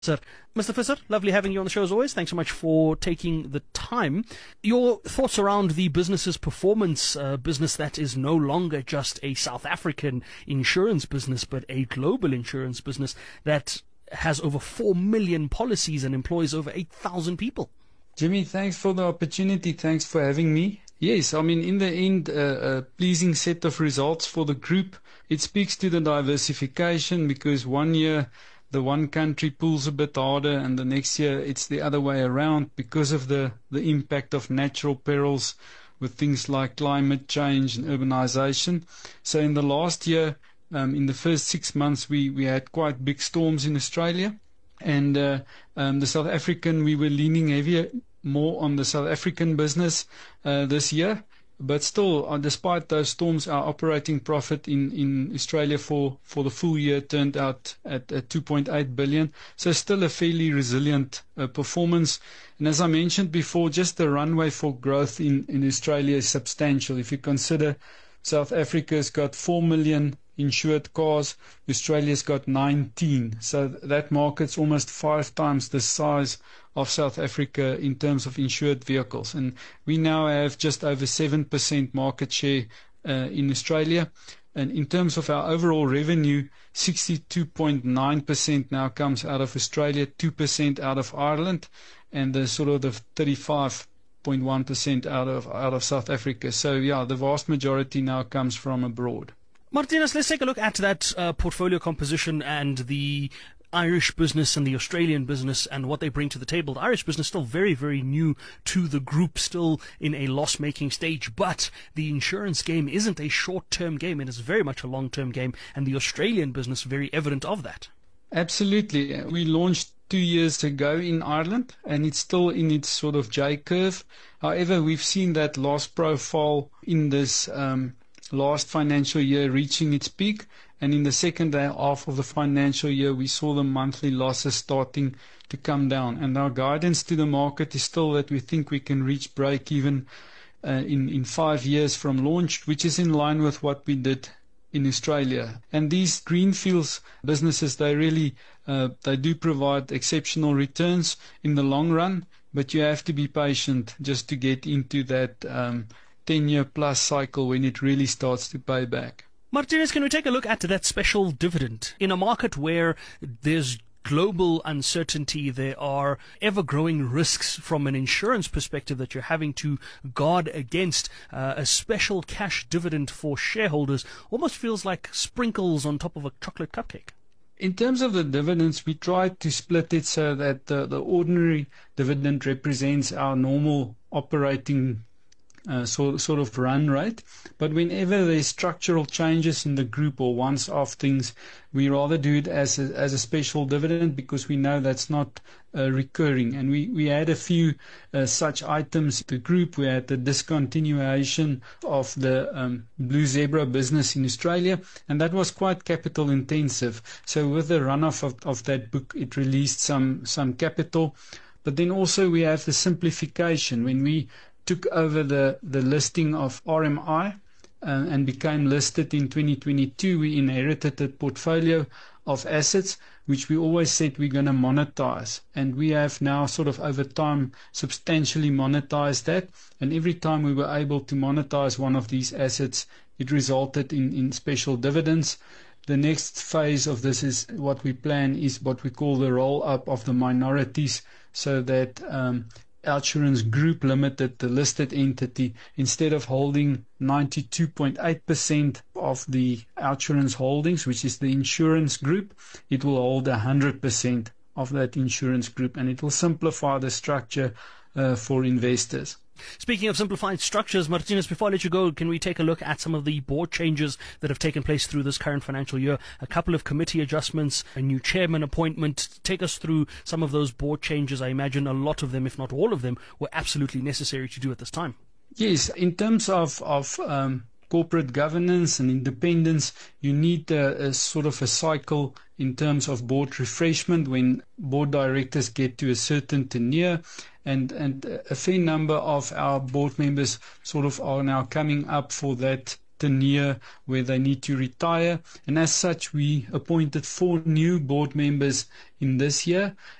Sir. Mr. Visser, lovely having you on the show as always. Thanks so much for taking the time. Your thoughts around the business's performance, business that is no longer just a South African insurance business, but a global insurance business that has over 4 million policies and employs over 8,000 people. Jimmy, thanks for the opportunity. Thanks for having me. Yes, I mean, in the end, a pleasing set of results for the group. It speaks to the diversification because one year the one country pulls a bit harder and the next year it's the other way around because of the impact of natural perils with things like climate change and urbanization. So in the last year, in the first 6 months, we had quite big storms in Australia. And the South African, we were leaning more on the South African business this year. But still, despite those storms, our operating profit in Australia for the full year turned out at 2.8 billion. So still a fairly resilient performance. And as I mentioned before, just the runway for growth in Australia is substantial. If you consider South Africa's got 4 million insured cars, Australia's got 19. So that market's almost 5 times the size of South Africa in terms of insured vehicles. And we now have just over 7% market share in Australia. And in terms of our overall revenue, 62.9% now comes out of Australia, 2% out of Ireland, and the 35.1% out of South Africa. So yeah, the vast majority now comes from abroad. Marthinus, let's take a look at that portfolio composition and the Irish business and the Australian business and what they bring to the table. The Irish business still very, very new to the group, still in a loss-making stage, but the insurance game isn't a short-term game. It is very much a long-term game, and the Australian business very evident of that. Absolutely. We launched 2 years ago in Ireland, and it's still in its sort of J-curve. However, we've seen that loss profile in this last financial year reaching its peak, and in the second half of the financial year we saw the monthly losses starting to come down, and our guidance to the market is still that we think we can reach break even in 5 years from launch, which is in line with what we did in Australia. And these greenfields businesses, they really they do provide exceptional returns in the long run, but you have to be patient just to get into that 10-year plus cycle when it really starts to pay back. Marthinus, can we take a look at that special dividend? In a market where there's global uncertainty, there are ever-growing risks from an insurance perspective that you're having to guard against, a special cash dividend for shareholders almost feels like sprinkles on top of a chocolate cupcake. In terms of the dividends, we tried to split it so that the ordinary dividend represents our normal operating sort of run rate, but whenever there's structural changes in the group or once-off things, we rather do it as a special dividend because we know that's not recurring. And we had a few such items. The group, we had the discontinuation of the Blue Zebra business in Australia, and that was quite capital intensive. So with the runoff of that book, it released some capital. But then also we have the simplification. When we took over the listing of RMI and became listed in 2022, we inherited a portfolio of assets which we always said we're going to monetize, and we have now sort of over time substantially monetized that, and every time we were able to monetize one of these assets, it resulted in special dividends. The next phase of this is what we plan is what we call the roll-up of the minorities, so that OUTsurance Group Limited, the listed entity, instead of holding 92.8% of the OUTsurance holdings, which is the insurance group, it will hold 100% of that insurance group, and it will simplify the structure for investors. Speaking of simplified structures, Marthinus, before I let you go, can we take a look at some of the board changes that have taken place through this current financial year? A couple of committee adjustments, a new chairman appointment. Take us through some of those board changes. I imagine a lot of them, if not all of them, were absolutely necessary to do at this time. Yes, in terms of corporate governance and independence, you need a sort of a cycle in terms of board refreshment when board directors get to a certain tenure, and a fair number of our board members sort of are now coming up for that tenure where they need to retire. And as such, we appointed 4 new board members in this year.